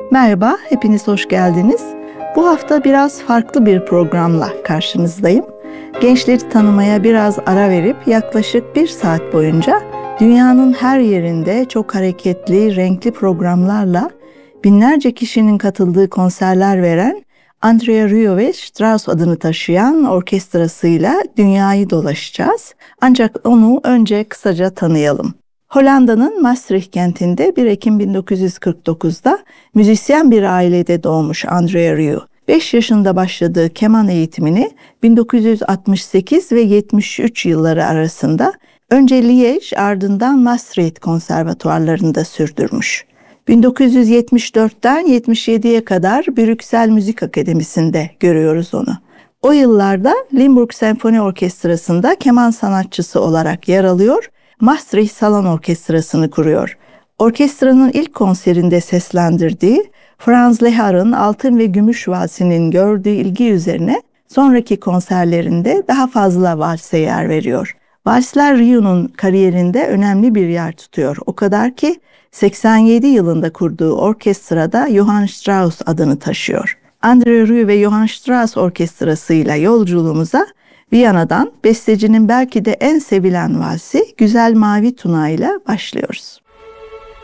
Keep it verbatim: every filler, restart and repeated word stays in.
Merhaba, hepiniz hoş geldiniz. Bu hafta biraz farklı bir programla karşınızdayım. Gençleri tanımaya biraz ara verip yaklaşık bir saat boyunca dünyanın her yerinde çok hareketli, renkli programlarla binlerce kişinin katıldığı konserler veren Andrea Rieu ve Strauss adını taşıyan orkestrasıyla dünyayı dolaşacağız. Ancak onu önce kısaca tanıyalım. Hollanda'nın Maastricht kentinde bir Ekim bin dokuz yüz kırk dokuzda müzisyen bir ailede doğmuş Andrea Rieu. beş yaşında başladığı keman eğitimini bin dokuz yüz altmış sekiz ve yetmiş üç yılları arasında önce Liège ardından Maastricht konservatuarlarında sürdürmüş. bin dokuz yüz yetmiş dörtten yetmiş yediye kadar Brüksel Müzik Akademisi'nde görüyoruz onu. O yıllarda Limburg Senfoni Orkestrası'nda keman sanatçısı olarak yer alıyor, Maastricht Salon Orkestrası'nı kuruyor. Orkestranın ilk konserinde seslendirdiği Franz Lehar'ın Altın ve Gümüş Valsi'nin gördüğü ilgi üzerine sonraki konserlerinde daha fazla valse yer veriyor. Valsler Rieu'nun kariyerinde önemli bir yer tutuyor. O kadar ki seksen yedi yılında kurduğu orkestrada Johann Strauss adını taşıyor. Andrea Rieu ve Johann Strauss orkestrasıyla yolculuğumuza Viyana'dan bestecinin belki de en sevilen valsi Güzel Mavi Tuna ile başlıyoruz.